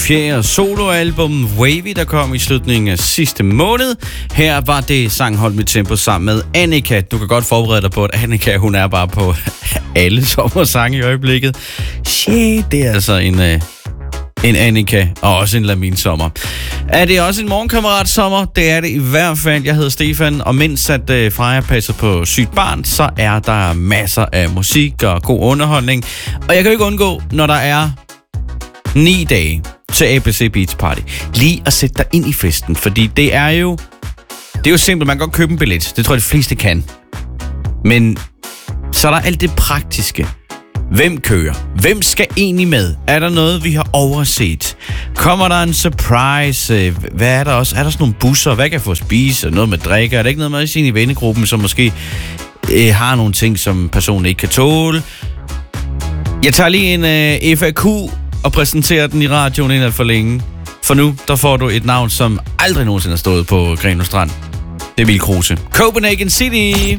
fjerde soloalbum Wavy, der kom i slutningen af sidste måned. Her var det sang Hold Mit Tempo sammen med Annika. Du kan godt forberede dig på, at Annika, hun er bare på alle sommersange i øjeblikket. Shit, det er altså en Annika og også en Lamin sommer. Er det også en morgenkammerat sommer? Det er det i hvert fald. Jeg hedder Stefan, og mens at Freja passer på sygt barn, så er der masser af musik og god underholdning. Og jeg kan ikke undgå, når der er 9 dage til ABC Beach Party, lige at sætte dig ind i festen, fordi det er jo simpelt. Man kan godt købe en billet. Det tror jeg, de fleste kan. Men så er der alt det praktiske. Hvem kører? Hvem skal egentlig med? Er der noget, vi har overset? Kommer der en surprise? Hvad er der også? Er der sådan nogle busser? Hvad kan jeg få at spise? Noget med drikke? Er der ikke noget med at sige i vennegruppen, som måske har nogle ting, som personen ikke kan tåle? Jeg tager lige en FAQ og præsenterer den i radioen inden for længe. For nu, der får du et navn, som aldrig nogensinde har stået på Grenaa Strand. Det er Emil Kruse. Copenhagen City!